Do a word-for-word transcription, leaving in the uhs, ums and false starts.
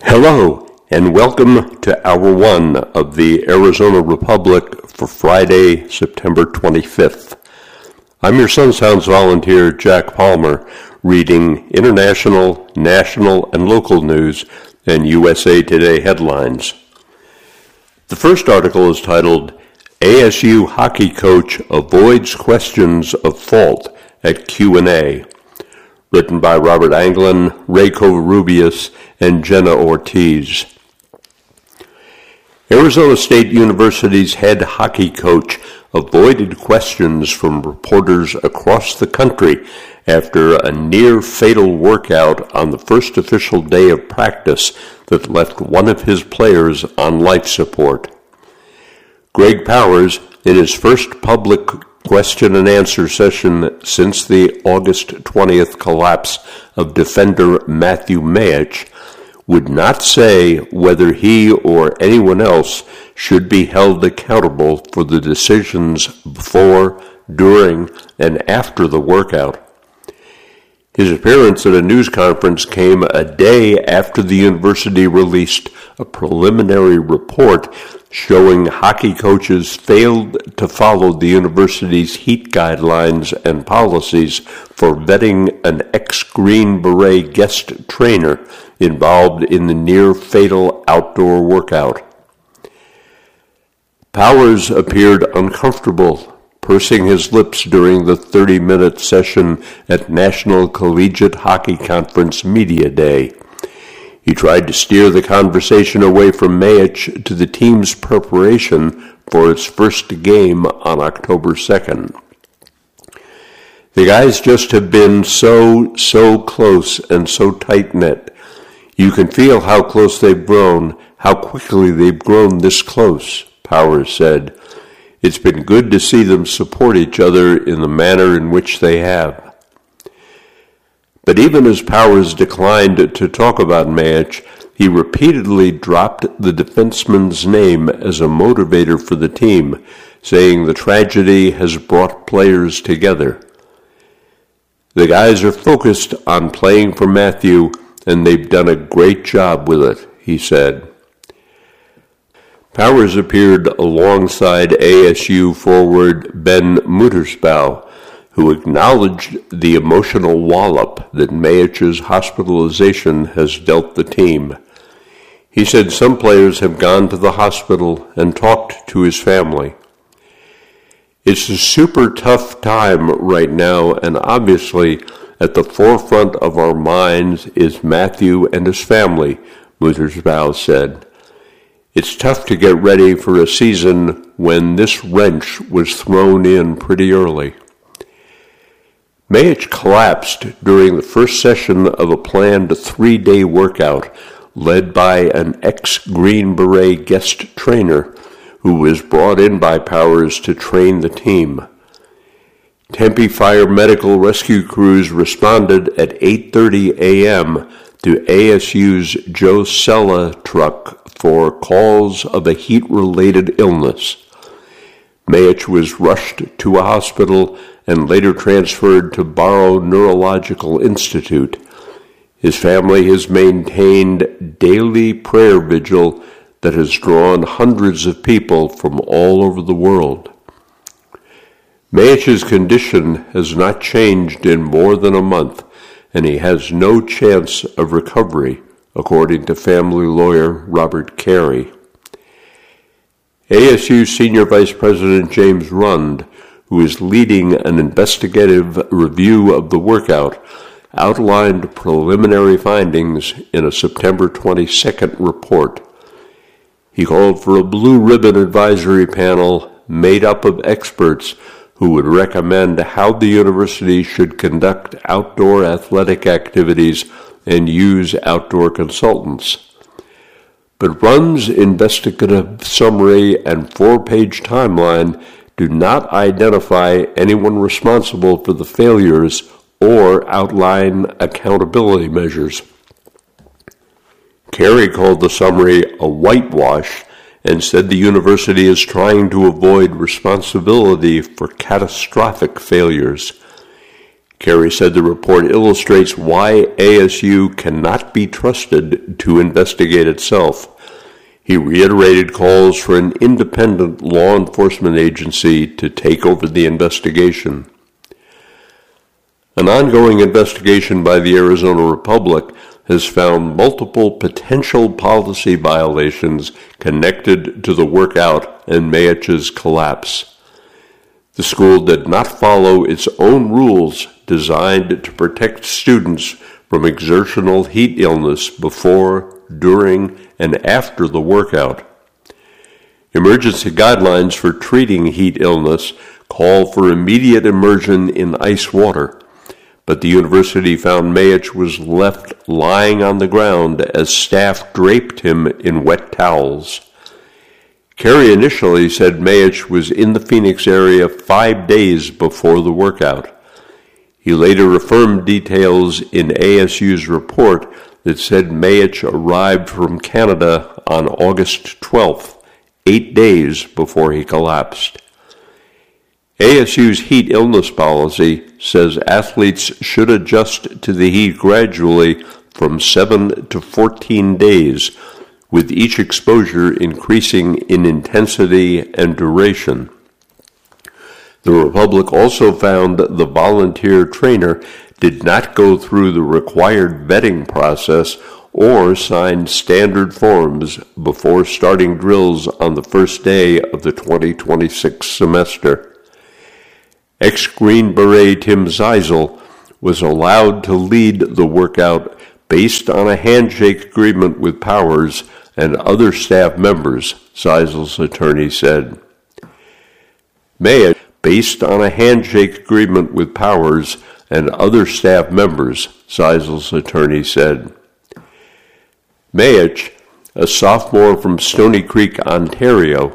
Hello, and welcome to Hour One of the Arizona Republic for Friday, September twenty-fifth. I'm your Sun Sounds volunteer, Jack Palmer, reading international, national, and local news and U S A Today headlines. The first article is titled, A S U Hockey Coach Avoids Questions of Fault at Q and A, written by Robert Anglin, Ray Covarrubias, and Jenna Ortiz. Arizona State University's head hockey coach avoided questions from reporters across the country after a near-fatal workout on the first official day of practice that left one of his players on life support. Greg Powers, in his first public question and answer session since the August twentieth collapse of defender Matthew Mayich, would not say whether he or anyone else should be held accountable for the decisions before, during, and after the workout. His appearance at a news conference came a day after the university released a preliminary report showing hockey coaches failed to follow the university's heat guidelines and policies for vetting an ex-Green Beret guest trainer involved in the near-fatal outdoor workout. Powers appeared uncomfortable, pursing his lips during the thirty-minute session at National Collegiate Hockey Conference Media Day. He tried to steer the conversation away from Mayich to the team's preparation for its first game on October second. The guys just have been so, so close and so tight-knit. You can feel how close they've grown, how quickly they've grown this close, Powers said. It's been good to see them support each other in the manner in which they have. But even as Powers declined to talk about Mayich, he repeatedly dropped the defenseman's name as a motivator for the team, saying the tragedy has brought players together. The guys are focused on playing for Matthew, and they've done a great job with it, he said. Powers appeared alongside A S U forward Ben Muttersbaugh, who acknowledged the emotional wallop that Mayich's hospitalization has dealt the team. He said some players have gone to the hospital and talked to his family. It's a super tough time right now, and obviously at the forefront of our minds is Matthew and his family, Muttersbaugh said. It's tough to get ready for a season when this wrench was thrown in pretty early. Mayich collapsed during the first session of a planned three-day workout led by an ex-Green Beret guest trainer who was brought in by Powers to train the team. Tempe Fire Medical Rescue crews responded at eight thirty a.m. to A S U's Joe Sella truck for calls of a heat-related illness. Mayich was rushed to a hospital and later transferred to Barrow Neurological Institute. His family has maintained daily prayer vigil that has drawn hundreds of people from all over the world. Mayich's condition has not changed in more than a month, and he has no chance of recovery, according to family lawyer Robert Carey. A S U Senior Vice President James Rund, who is leading an investigative review of the workout, outlined preliminary findings in a September twenty-second report. He called for a blue ribbon advisory panel made up of experts who would recommend how the university should conduct outdoor athletic activities and use outdoor consultants. But Rund's investigative summary and four-page timeline do not identify anyone responsible for the failures or outline accountability measures. Carey called the summary a whitewash and said the university is trying to avoid responsibility for catastrophic failures. Carey said the report illustrates why A S U cannot be trusted to investigate itself. He reiterated calls for an independent law enforcement agency to take over the investigation. An ongoing investigation by the Arizona Republic has found multiple potential policy violations connected to the workout and Mayach's collapse. The school did not follow its own rules designed to protect students from exertional heat illness before, during, and after the workout. Emergency guidelines for treating heat illness call for immediate immersion in ice water, but the university found Mayach was left lying on the ground as staff draped him in wet towels. Carey initially said Mayach was in the Phoenix area five days before the workout. He later affirmed details in A S U's report that said Mayach arrived from Canada on August twelfth, eight days before he collapsed. A S U's heat illness policy says athletes should adjust to the heat gradually from seven to fourteen days, with each exposure increasing in intensity and duration. The Republic also found the volunteer trainer did not go through the required vetting process or sign standard forms before starting drills on the first day of the twenty twenty-six semester. Ex-Green Beret Tim Zeisel was allowed to lead the workout based on a handshake agreement with Powers and other staff members, Zeisel's attorney said. Mayach, based on a handshake agreement with Powers and other staff members, Zeisel's attorney said. Mayach, a sophomore from Stony Creek, Ontario,